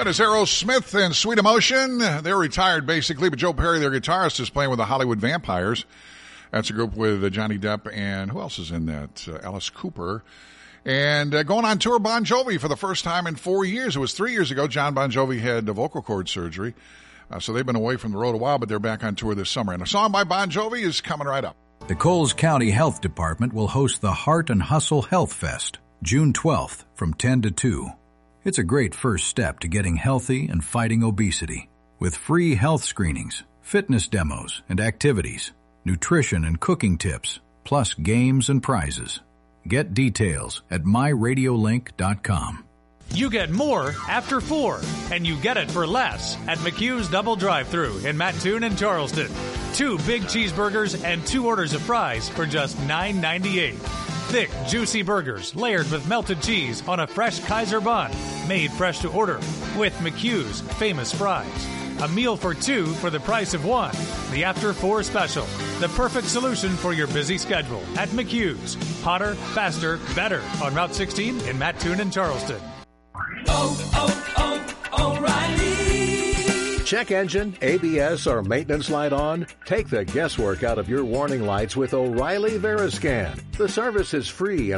That is Aerosmith and Sweet Emotion. They're retired, basically, but Joe Perry, their guitarist, is playing with the Hollywood Vampires. That's a group with Johnny Depp and who else is in that? Alice Cooper. And going on tour, Bon Jovi for the first time in 4 years. It was 3 years ago. John Bon Jovi had vocal cord surgery. So they've been away from the road a while, but they're back on tour this summer. And a song by Bon Jovi is coming right up. The Coles County Health Department will host the Heart and Hustle Health Fest, June 12th from 10 to 2. It's a great first step to getting healthy and fighting obesity, with free health screenings, fitness demos and activities, nutrition and cooking tips, plus games and prizes. Get details at myradiolink.com. You get more after 4, and you get it for less at McHugh's Double Drive-Thru in Mattoon and Charleston. 2 big cheeseburgers and 2 orders of fries for just $9.98. Thick, juicy burgers layered with melted cheese on a fresh Kaiser bun, made fresh to order, with McHugh's famous fries. A meal for 2 for the price of 1. The After 4 special. The perfect solution for your busy schedule at McHugh's. Hotter, faster, better on Route 16 in Mattoon and Charleston. O'Reilly. Check engine, ABS, or maintenance light on? Take the guesswork out of your warning lights with O'Reilly Veriscan. The service is free and